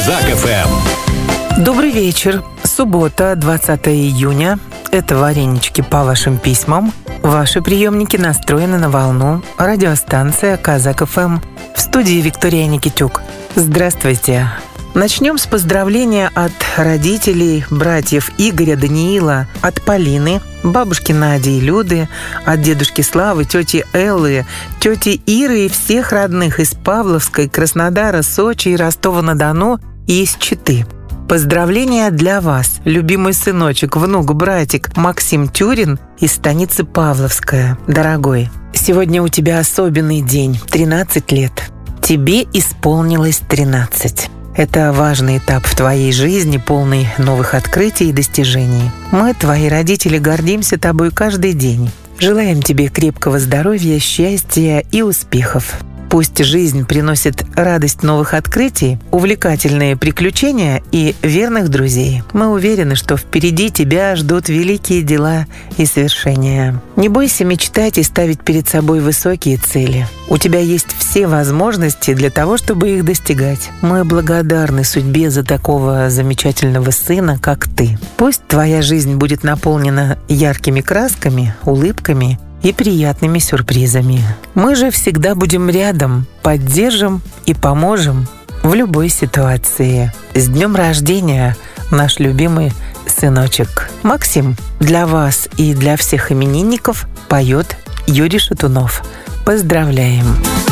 Казак ФМ. Добрый вечер. Суббота, 20 июня. Это варенички по вашим письмам. Ваши приемники настроены на волну. Радиостанция Казак ФМ. В студии Виктория Никитюк. Здравствуйте. Начнем с поздравления от родителей, братьев Игоря, Даниила, от Полины, бабушки Нади и Люды, от дедушки Славы, тети Эллы, тети Иры и всех родных из Павловской, Краснодара, Сочи и Ростова-на-Дону и из Читы. Поздравления для вас, любимый сыночек, внук, братик Максим Тюрин из станицы Павловская. Дорогой, сегодня у тебя особенный день, 13 лет. Тебе исполнилось 13. Это важный этап в твоей жизни, полный новых открытий и достижений. Мы, твои родители, гордимся тобой каждый день. Желаем тебе крепкого здоровья, счастья и успехов. Пусть жизнь приносит радость новых открытий, увлекательные приключения и верных друзей. Мы уверены, что впереди тебя ждут великие дела и свершения. Не бойся мечтать и ставить перед собой высокие цели. У тебя есть все возможности для того, чтобы их достигать. Мы благодарны судьбе за такого замечательного сына, как ты. Пусть твоя жизнь будет наполнена яркими красками, улыбками и приятными сюрпризами. Мы же всегда будем рядом, поддержим и поможем в любой ситуации. С днем рождения, наш любимый сыночек. Максим, для вас и для всех именинников поет Юрий Шатунов. Поздравляем!